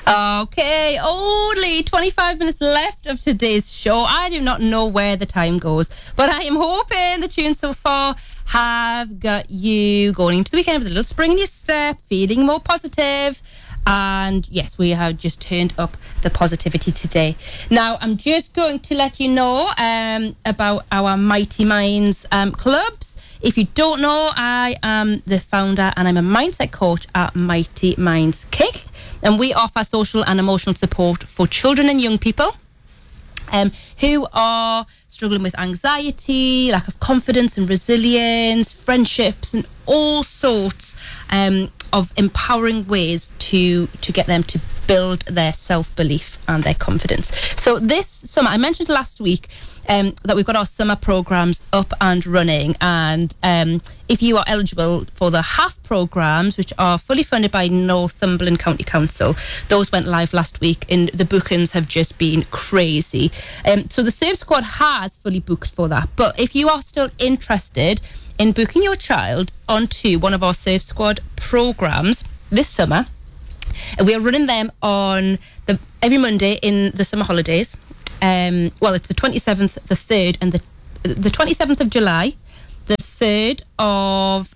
Okay, only 25 minutes left of today's show. I do not know where the time goes, but I am hoping the tunes so far have got you going into the weekend with a little spring in your step, feeling more positive. And yes, we have just turned up the positivity today. Now, I'm just going to let you know about our Mighty Minds clubs. If you don't know, I am the founder and I'm a mindset coach at Mighty Minds Kick. And we offer social and emotional support for children and young people who are struggling with anxiety, lack of confidence and resilience, friendships, and all sorts of empowering ways to get them to build their self-belief and their confidence. So this summer, I mentioned last week that we've got our summer programs up and running, and if you are eligible for the half programs, which are fully funded by Northumberland County Council, those went live last week and the bookings have just been crazy. So the Serve Squad has fully booked for that, but if you are still interested in booking your child onto one of our Serve Squad programs this summer, we are running them on every Monday in the summer holidays. It's the 27th, the 3rd, and the 27th of July, the 3rd of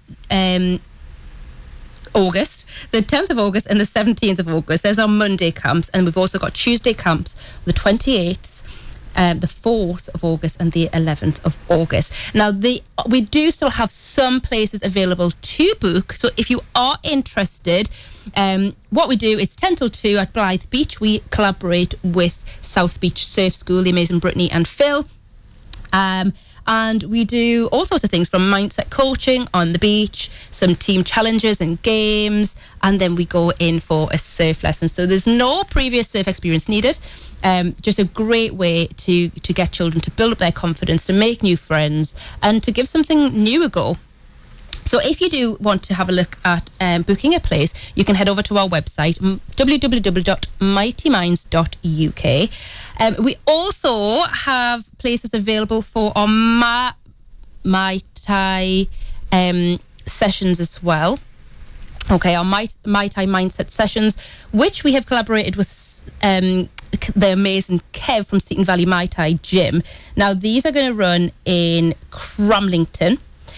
August, the 10th of August, and the 17th of August. There's our Monday camps, and we've also got Tuesday camps, the 28th, the 4th of August, and the 11th of August. Now, we do still have some places available to book, so if you are interested, what we do is 10 till 2 at Blythe Beach. We collaborate with South Beach Surf School, the amazing Brittany and Phil. And we do all sorts of things, from mindset coaching on the beach, some team challenges and games, and then we go in for a surf lesson. So there's no previous surf experience needed. Just a great way to get children to build up their confidence, to make new friends, and to give something new a go. So if you do want to have a look at booking a place, you can head over to our website, www.mightyminds.uk. We also have places available for our Mai Tai sessions as well. Okay, our Mai Tai Mindset sessions, which we have collaborated with the amazing Kev from Seaton Valley Mai Tai Gym. Now, these are going to run in Cramlington.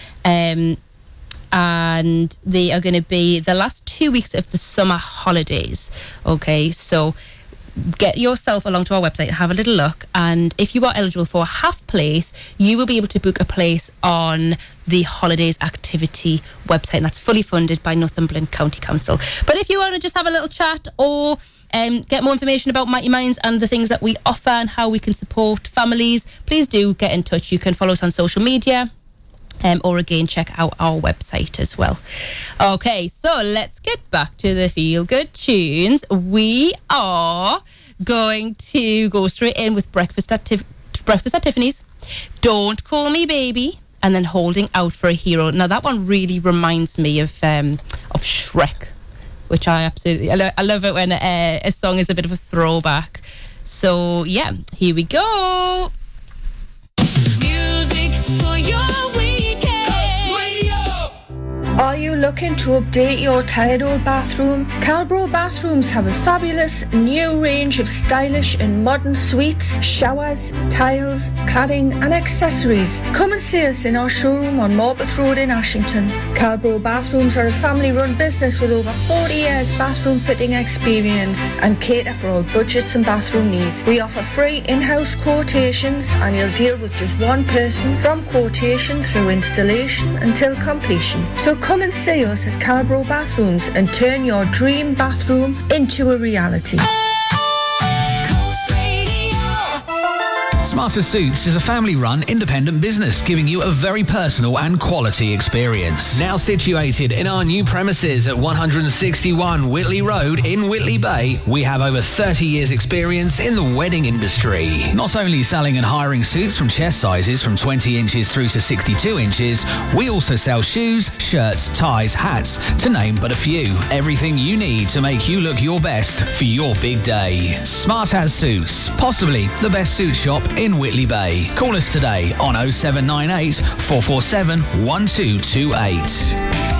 And they are going to be the last 2 weeks of the summer holidays. Okay, so get yourself along to our website, have a little look, and if you are eligible for a half place, you will be able to book a place on the holidays activity website, and that's fully funded by Northumberland County Council. But if you want to just have a little chat or get more information about Mighty Minds and the things that we offer and how we can support families, please do get in touch. You can follow us on social media. Or again, check out our website as well. Okay, so let's get back to the feel-good tunes. We are going to go straight in with Breakfast at Tiffany's, Don't Call Me Baby, and then Holding Out for a Hero. Now, that one really reminds me of Shrek, which I absolutely... I love it when a song is a bit of a throwback. So, yeah, here we go. Music for your week. Are you looking to update your tired old bathroom? Calbro Bathrooms have a fabulous new range of stylish and modern suites, showers, tiles, cladding and accessories. Come and see us in our showroom on Morpeth Road in Ashington. Calbro Bathrooms are a family-run business with over 40 years bathroom fitting experience and cater for all budgets and bathroom needs. We offer free in-house quotations and you'll deal with just one person from quotation through installation until completion. So come and see us at Calbro Bathrooms and turn your dream bathroom into a reality. Smarter Suits is a family-run independent business giving you a very personal and quality experience. Now situated in our new premises at 161 Whitley Road in Whitley Bay, we have over 30 years experience in the wedding industry. Not only selling and hiring suits from chest sizes from 20 inches through to 62 inches, we also sell shoes, shirts, ties, hats, to name but a few. Everything you need to make you look your best for your big day. Smart As Suits, possibly the best suit shop in Whitley Bay. Call us today on 0798 447 1228.